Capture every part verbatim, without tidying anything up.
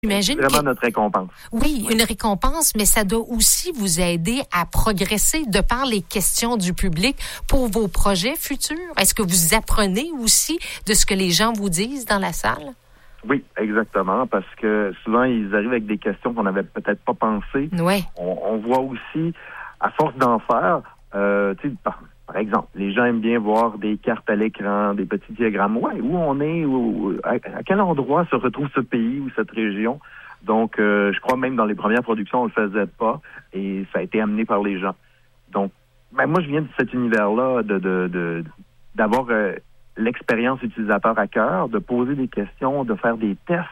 J'imagine c'est vraiment que, notre récompense. Oui, une récompense, mais ça doit aussi vous aider à progresser de par les questions du public pour vos projets futurs. Est-ce que vous apprenez aussi de ce que les gens vous disent dans la salle? Oui, exactement, parce que souvent, ils arrivent avec des questions qu'on n'avait peut-être pas pensées. Ouais. On, on voit aussi, à force d'en faire, euh, tu sais, par, par exemple, les gens aiment bien voir des cartes à l'écran, des petits diagrammes. Ouais, où on est, où, à, à quel endroit se retrouve ce pays ou cette région. Donc, euh, je crois même dans les premières productions, on le faisait pas, et ça a été amené par les gens. Donc, ben, moi, je viens de cet univers-là, de, de, de d'avoir euh, l'expérience utilisateur à cœur, de poser des questions, de faire des tests,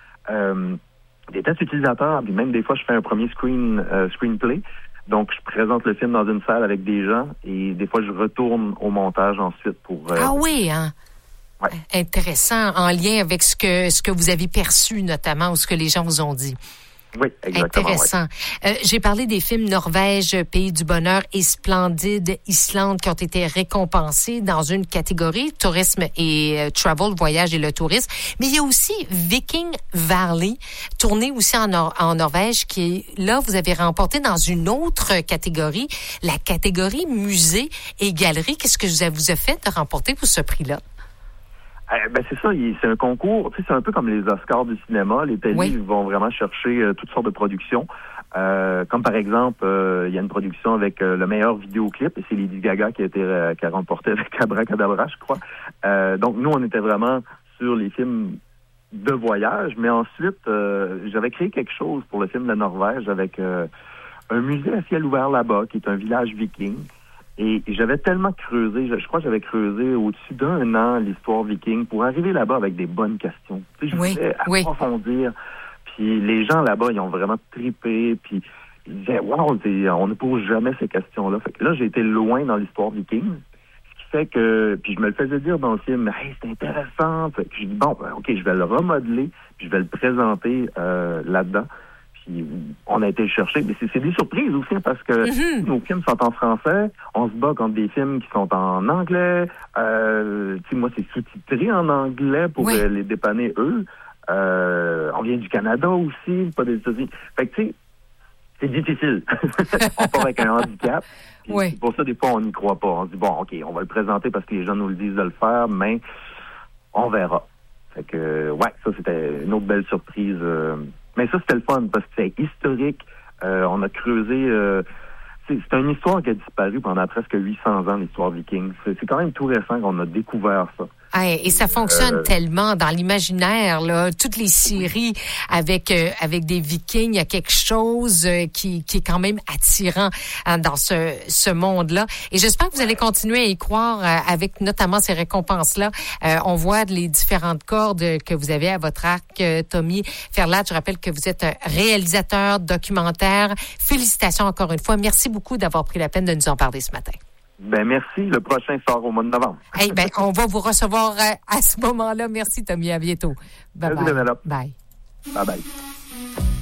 euh, des tests utilisateurs, puis même des fois, je fais un premier screen euh, screenplay. Donc, je présente le film dans une salle avec des gens et des fois, je retourne au montage ensuite pour... Euh, ah oui, hein? Ouais. Intéressant, en lien avec ce que ce que vous avez perçu notamment ou ce que les gens vous ont dit. Oui, exactement. Intéressant. Ouais. Euh, j'ai parlé des films Norvège, Pays du bonheur et Splendide Islande qui ont été récompensés dans une catégorie, tourisme et euh, travel, voyage et le tourisme. Mais il y a aussi Viking Valley, tourné aussi en, Nor- en Norvège, qui est là, vous avez remporté dans une autre catégorie, la catégorie musée et galerie. Qu'est-ce que ça vous a fait de remporter pour ce prix-là? Euh, ben c'est ça, il, c'est un concours, tu sais, c'est un peu comme les Oscars du cinéma. Les télés oui. vont vraiment chercher euh, toutes sortes de productions. Euh, comme par exemple, euh, il y a une production avec euh, le meilleur vidéoclip, et c'est Lady Gaga qui a été euh, qui a remporté avec Abracadabra, je crois. Euh, donc nous, on était vraiment sur les films de voyage, mais ensuite, euh, j'avais créé quelque chose pour le film de la Norvège avec euh, un musée à ciel ouvert là-bas, qui est un village viking. Et j'avais tellement creusé, je, je crois que j'avais creusé au-dessus d'un an l'histoire viking pour arriver là-bas avec des bonnes questions. Tu sais, je oui, voulais oui. approfondir. Puis les gens là-bas, ils ont vraiment trippé. Puis ils disaient, wow, on ne pose jamais ces questions-là. Fait que là, j'ai été loin dans l'histoire viking. Ce qui fait que, puis je me le faisais dire dans le film, hey, c'est intéressant. Fait que je dis, bon, ben, OK, je vais le remodeler, puis je vais le présenter euh, là-dedans. On a été le chercher, mais c'est, c'est des surprises aussi parce que mm-hmm. nos films sont en français, on se bat contre des films qui sont en anglais. Euh, tu sais, moi, c'est sous-titré en anglais pour oui. euh, les dépanner eux. Euh, on vient du Canada aussi, pas des États-Unis. Fait que tu sais, c'est difficile. On part avec un handicap. Oui. Pour ça, des fois, on n'y croit pas. On se dit bon, ok, on va le présenter parce que les gens nous le disent de le faire, mais on verra. Fait que ouais, ça c'était une autre belle surprise. Euh, Mais ça, c'était le fun parce que c'est historique. Euh, on a creusé... Euh, c'est, c'est une histoire qui a disparu pendant presque huit cents ans, l'histoire viking. C'est, c'est quand même tout récent qu'on a découvert ça. Hey, et ça fonctionne euh, tellement dans l'imaginaire, là. Toutes les séries avec euh, avec des Vikings, il y a quelque chose euh, qui qui est quand même attirant hein, dans ce ce monde-là. Et j'espère que vous allez continuer à y croire euh, avec notamment ces récompenses-là. Euh, on voit les différentes cordes que vous avez à votre arc, euh, Tommy Ferlat. Je rappelle que vous êtes un réalisateur documentaire. Félicitations encore une fois. Merci beaucoup d'avoir pris la peine de nous en parler ce matin. Ben merci. Le prochain sort au mois de novembre. Hey, ben, on va vous recevoir à, à ce moment-là. Merci, Tommy. À bientôt. Bye bye. Bye bye. Bye bye.